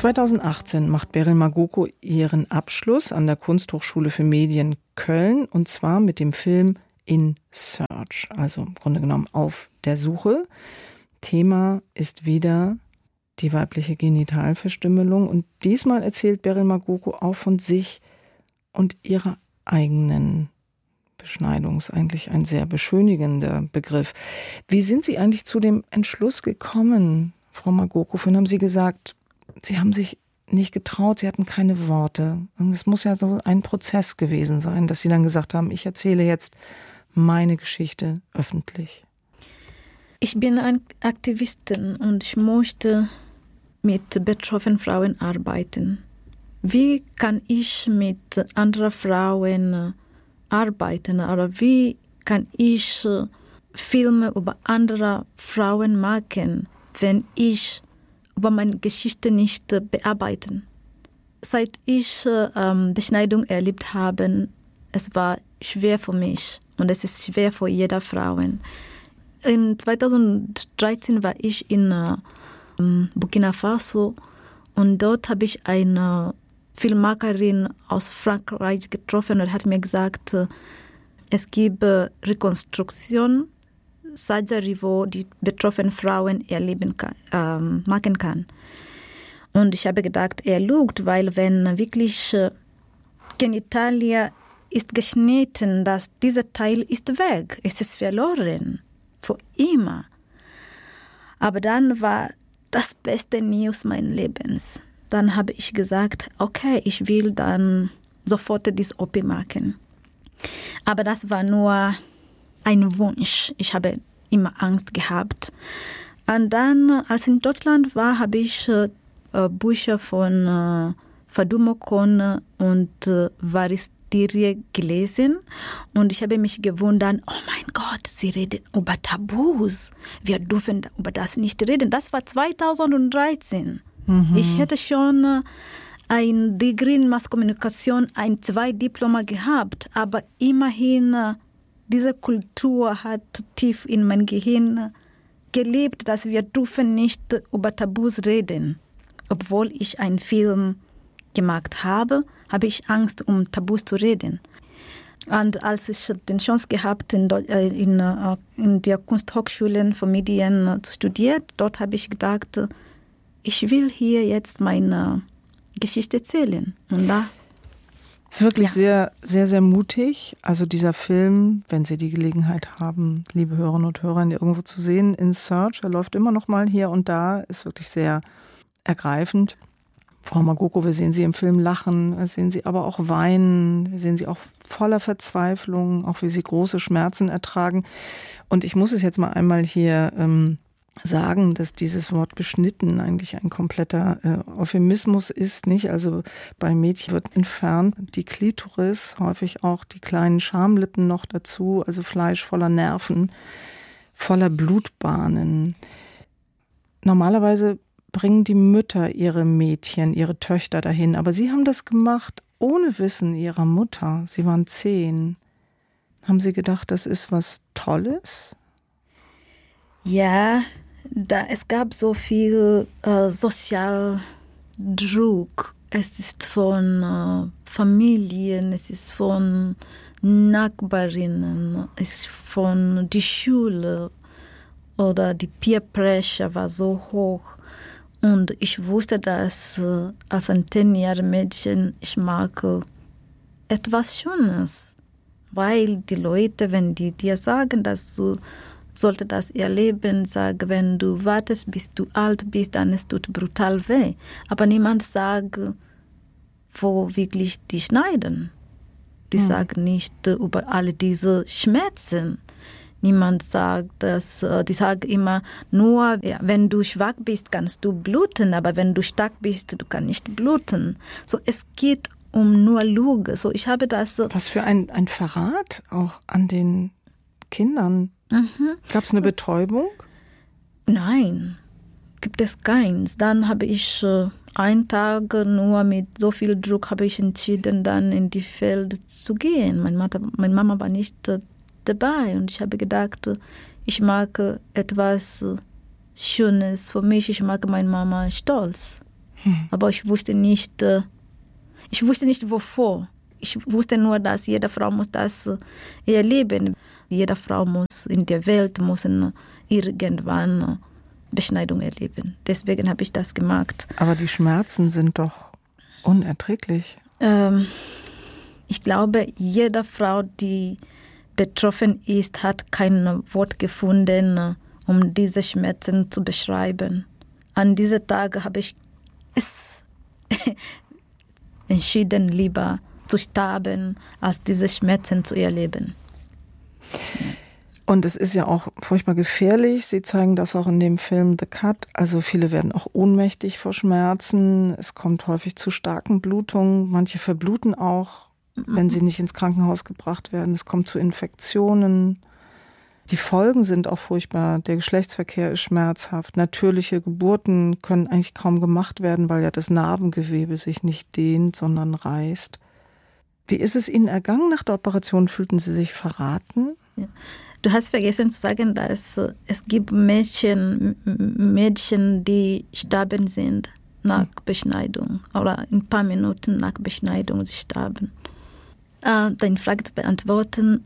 2018 macht Beryl Magoko ihren Abschluss an der Kunsthochschule für Medien Köln, und zwar mit dem Film In Search, also im Grunde genommen auf der Suche. Thema ist wieder die weibliche Genitalverstümmelung, und diesmal erzählt Beryl Magoko auch von sich und ihrer eigenen Beschneidung. Ist eigentlich ein sehr beschönigender Begriff. Wie sind Sie eigentlich zu dem Entschluss gekommen, Frau Magoko? Vorhin haben Sie gesagt, Sie haben sich nicht getraut, Sie hatten keine Worte. Und es muss ja so ein Prozess gewesen sein, dass Sie dann gesagt haben, ich erzähle jetzt meine Geschichte öffentlich. Ich bin eine Aktivistin und ich möchte mit betroffenen Frauen arbeiten. Wie kann ich mit anderen Frauen arbeiten? Oder wie kann ich Filme über andere Frauen machen, wenn ich über meine Geschichte nicht bearbeiten? Seit ich Beschneidung erlebt habe, es war schwer für mich und es ist schwer für jede Frau. In 2013 war ich in Burkina Faso und dort habe ich eine Filmmacherin aus Frankreich getroffen und hat mir gesagt, es gibt Rekonstruktion, Surgery, wo die betroffenen Frauen ihr Leben machen kann. Und ich habe gedacht, er lügt, weil wenn wirklich Genitalia ist geschnitten, dass dieser Teil ist weg, es ist verloren, für immer. Aber dann war das beste News meines Lebens. Dann habe ich gesagt, okay, ich will dann sofort das OP machen. Aber das war nur ein Wunsch. Ich habe immer Angst gehabt. Und dann, als ich in Deutschland war, habe ich Bücher von Faduma Kon und Varistirie gelesen. Und ich habe mich gewundert, oh mein Gott, sie reden über Tabus. Wir dürfen über das nicht reden. Das war 2013. Ich hätte schon ein Degree in Masskommunikation, ein 2 Diploma gehabt, aber immerhin diese Kultur hat tief in mein Gehirn gelebt, dass wir dürfen nicht über Tabus reden. Obwohl ich einen Film gemacht habe, habe ich Angst, um Tabus zu reden. Und als ich die Chance gehabt in der Kunsthochschule für Medien zu studieren, dort habe ich gedacht, ich will hier jetzt meine Geschichte erzählen. Und da es ist wirklich sehr, sehr, sehr mutig. Also dieser Film, wenn Sie die Gelegenheit haben, liebe Hörerinnen und Hörer, ihn irgendwo zu sehen, In Search, er läuft immer noch mal hier und da, ist wirklich sehr ergreifend. Frau Magoko, wir sehen Sie im Film lachen, wir sehen Sie aber auch weinen, wir sehen Sie auch voller Verzweiflung, auch wie Sie große Schmerzen ertragen. Und ich muss es jetzt mal einmal hier sagen, dass dieses Wort beschnitten eigentlich ein kompletter Euphemismus ist, nicht? Also bei Mädchen wird entfernt die Klitoris, häufig auch die kleinen Schamlippen noch dazu, also Fleisch voller Nerven, voller Blutbahnen. Normalerweise bringen die Mütter ihre Mädchen, ihre Töchter dahin, aber Sie haben das gemacht ohne Wissen Ihrer Mutter. Sie waren 10. Haben Sie gedacht, das ist was Tolles? Ja, es gab so viel Sozialdruck. Es ist von Familien, es ist von Nachbarinnen, es ist von der Schule oder die Peer Pressure war so hoch. Und ich wusste, dass als ein 10-jähriges Mädchen, ich mag etwas Schönes. Weil die Leute, wenn die dir sagen, dass du sollte das erleben, sagen, wenn du wartest, bis du alt bist, dann es tut brutal weh. Aber niemand sagt, wo wirklich die schneiden. Die sagen nicht über alle diese Schmerzen. Niemand sagt das, die sagen immer, nur wenn du schwach bist, kannst du bluten, aber wenn du stark bist, du kannst nicht bluten. So, es geht um nur Lüge. So, ich habe das. Was für ein Verrat auch an den Kindern. Gab es eine Betäubung? Nein, gibt es keins. Dann habe ich einen Tag nur mit so viel Druck habe ich entschieden, dann in die Feld zu gehen. Meine Mama war nicht dabei und ich habe gedacht, ich mag etwas Schönes für mich. Ich mag meine Mama stolz. Aber ich wusste nicht wovor. Ich wusste nur, dass jede Frau muss das erleben. Jede Frau muss in der Welt irgendwann Beschneidung erleben. Deswegen habe ich das gemacht. Aber die Schmerzen sind doch unerträglich. Ich glaube, jede Frau, die betroffen ist, hat kein Wort gefunden, um diese Schmerzen zu beschreiben. An diesem Tag habe ich es entschieden, lieber zu sterben, als diese Schmerzen zu erleben. Und es ist ja auch furchtbar gefährlich. Sie zeigen das auch in dem Film The Cut. Also viele werden auch ohnmächtig vor Schmerzen. Es kommt häufig zu starken Blutungen. Manche verbluten auch, wenn sie nicht ins Krankenhaus gebracht werden. Es kommt zu Infektionen. Die Folgen sind auch furchtbar. Der Geschlechtsverkehr ist schmerzhaft. Natürliche Geburten können eigentlich kaum gemacht werden, weil ja das Narbengewebe sich nicht dehnt, sondern reißt. Wie ist es Ihnen ergangen nach der Operation? Fühlten Sie sich verraten? Ja. Du hast vergessen zu sagen, dass es gibt Mädchen, die sterben sind nach Beschneidung oder ein paar Minuten nach Beschneidung sie sterben. Deine Frage zu beantworten.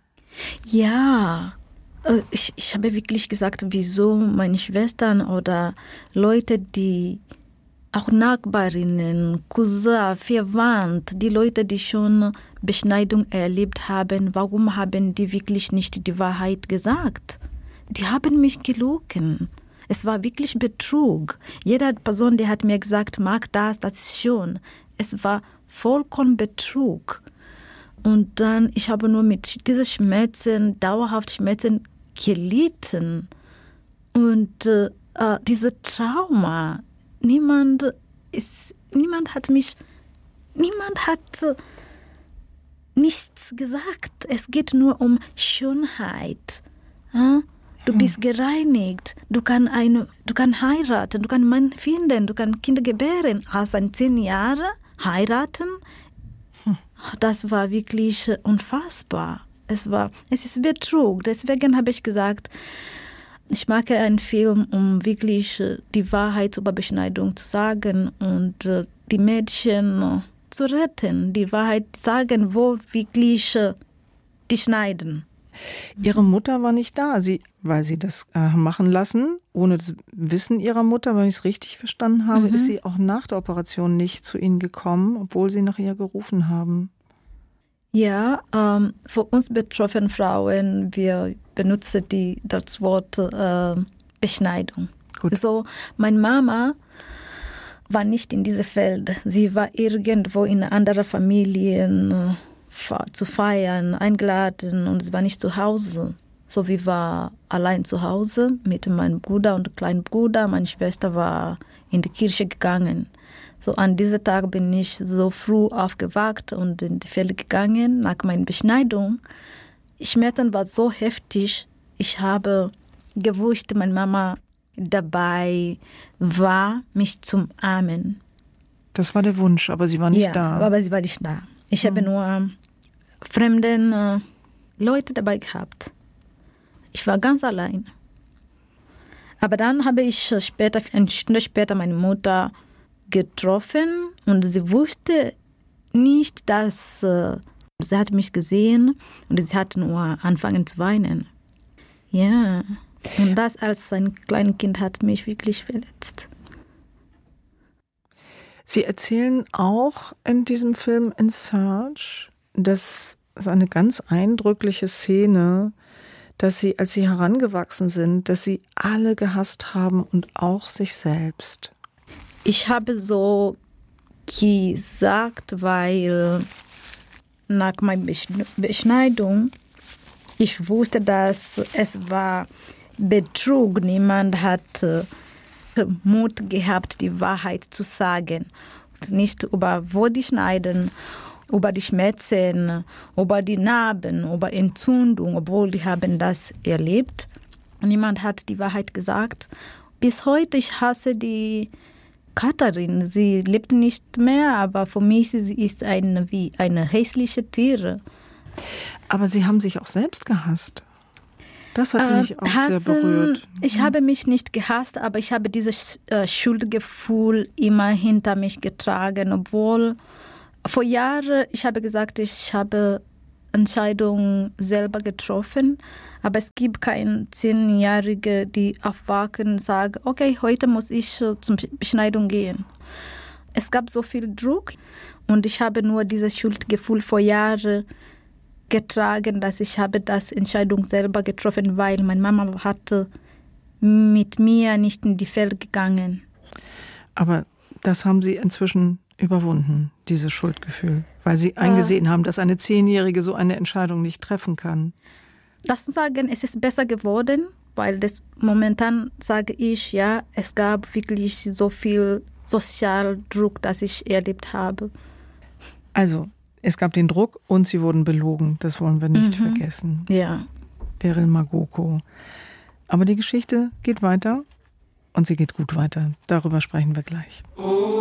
Ja, ich habe wirklich gesagt, wieso meine Schwestern oder Leute, die auch Nachbarinnen, Cousins, Verwandte, die Leute, die schon Beschneidung erlebt haben, warum haben die wirklich nicht die Wahrheit gesagt? Die haben mich gelogen. Es war wirklich Betrug. Jede Person, die hat mir gesagt, mag das ist schon. Es war vollkommen Betrug. Und dann, ich habe nur mit diesen Schmerzen, dauerhaft Schmerzen gelitten. Und diese Trauma, niemand hat nichts gesagt. Es geht nur um Schönheit. Du bist gereinigt. Du kannst heiraten. Du kannst einen Mann finden. Du kannst Kinder gebären. Als 10 Jahre heiraten. Das war wirklich unfassbar. Es ist Betrug. Deswegen habe ich gesagt, ich mache einen Film, um wirklich die Wahrheit über Beschneidung zu sagen und die Mädchen zu retten, die Wahrheit sagen, wo wirklich die schneiden. Ihre Mutter war nicht da, weil Sie das machen lassen, ohne das Wissen Ihrer Mutter, wenn ich es richtig verstanden habe, ist sie auch nach der Operation nicht zu Ihnen gekommen, obwohl Sie nach ihr gerufen haben. Ja, für uns betroffene Frauen, wir benutzen das Wort Beschneidung. Gut. So, meine Mama war nicht in diesem Feld. Sie war irgendwo in anderen Familien zu feiern, eingeladen und sie war nicht zu Hause. So, wir waren allein zu Hause mit meinem Bruder und kleinen Bruder. Meine Schwester war in die Kirche gegangen. So, an diesem Tag bin ich so früh aufgewacht und in die Feld gegangen nach meiner Beschneidung. Schmerzen war so heftig. Ich habe gewusst, meine Mama dabei war, mich zu umarmen. Das war der Wunsch, aber sie war nicht da. Ja, aber sie war nicht da. Ich habe nur fremde Leute dabei gehabt. Ich war ganz allein. Aber dann habe ich eine Stunde später meine Mutter getroffen und sie wusste nicht, dass sie hat mich gesehen und sie hat nur angefangen zu weinen. Ja, und das als ein kleines Kind hat mich wirklich verletzt. Sie erzählen auch in diesem Film In Search, das ist eine ganz eindrückliche Szene, dass Sie, als Sie herangewachsen sind, dass Sie alle gehasst haben und auch sich selbst. Ich habe so gesagt, weil nach meiner Beschneidung, ich wusste, dass es war Betrug. Niemand hat Mut gehabt, die Wahrheit zu sagen. Und nicht über wo die schneiden, über die Schmerzen, über die Narben, über Entzündung, obwohl die haben das erlebt. Niemand hat die Wahrheit gesagt. Bis heute, ich hasse die Katharin. Sie lebt nicht mehr, aber für mich sie ist wie eine hässliche Tiere. Aber Sie haben sich auch selbst gehasst. Das hat mich auch sehr berührt. Ich habe mich nicht gehasst, aber ich habe dieses Schuldgefühl immer hinter mich getragen, obwohl vor Jahren, ich habe gesagt, ich habe Entscheidungen selber getroffen, aber es gibt keine 10-Jährige, die aufwachen und sagen, okay, heute muss ich zur Beschneidung gehen. Es gab so viel Druck und ich habe nur dieses Schuldgefühl vor Jahren getragen, dass ich habe das Entscheidung selber getroffen, weil meine Mama hatte mit mir nicht in die Fälle gegangen. Aber das haben Sie inzwischen überwunden, dieses Schuldgefühl, weil Sie eingesehen haben, dass eine 10-Jährige so eine Entscheidung nicht treffen kann. Das zu sagen, es ist besser geworden, weil das momentan sage ich, ja, es gab wirklich so viel Sozialdruck, das ich erlebt habe. Also, es gab den Druck und Sie wurden belogen. Das wollen wir nicht vergessen. Ja. Beryl Magoko. Aber die Geschichte geht weiter und sie geht gut weiter. Darüber sprechen wir gleich.